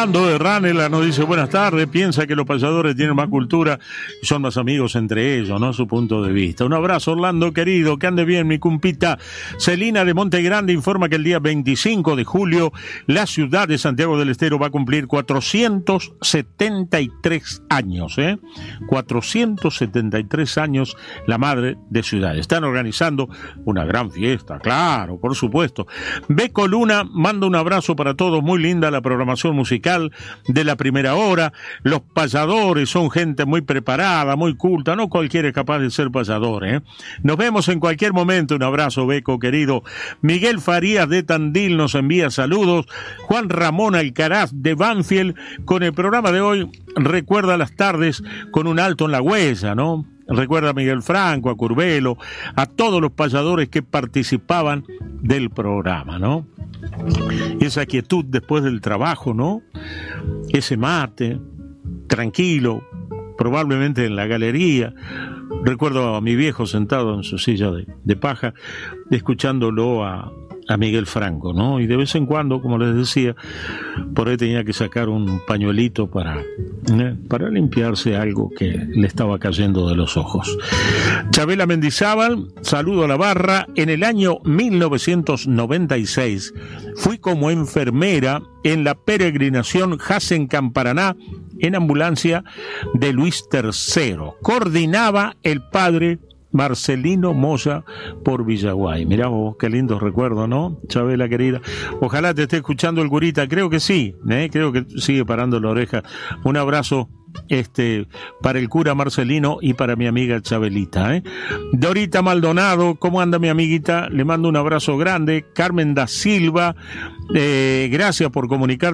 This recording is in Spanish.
Orlando de Ranela nos dice buenas tardes, piensa que los payadores tienen más cultura y son más amigos entre ellos, ¿no? Su punto de vista. Un abrazo, Orlando querido, que ande bien mi cumpita. Celina de Monte Grande informa que el día 25 de julio la ciudad de Santiago del Estero va a cumplir 473 años, 473 años la madre de ciudad. Están organizando una gran fiesta, claro, por supuesto. Beco Luna manda un abrazo para todos, muy linda la programación musical de la primera hora. Los payadores son gente muy preparada, muy culta, no cualquiera es capaz de ser payador, Nos vemos en cualquier momento, un abrazo, Beco querido. Miguel Farías de Tandil nos envía saludos. Juan Ramón Alcaraz de Banfield, con el programa de hoy recuerda las tardes con un alto en la huella, ¿no? Recuerda a Miguel Franco, a Curvelo, a todos los payadores que participaban del programa, ¿no? Esa quietud después del trabajo, ¿no? Ese mate, tranquilo, probablemente en la galería. Recuerdo a mi viejo sentado en su silla de paja, escuchándolo a Miguel Franco, ¿no? Y de vez en cuando, como les decía, por ahí tenía que sacar un pañuelito para limpiarse algo que le estaba cayendo de los ojos. Chabela Mendizábal, saludo a la barra. En el año 1996 fui como enfermera en la peregrinación Jasen-Camparaná en ambulancia de Luis III. Coordinaba el padre Marcelino Moya por Villaguay. Mirá vos, qué lindos recuerdos, ¿no? Chabela querida. Ojalá te esté escuchando el curita, creo que sí, creo que sigue parando la oreja. Un abrazo para el cura Marcelino y para mi amiga Chabelita, Dorita Maldonado, ¿cómo anda mi amiguita? Le mando un abrazo grande. Carmen da Silva, gracias por comunicar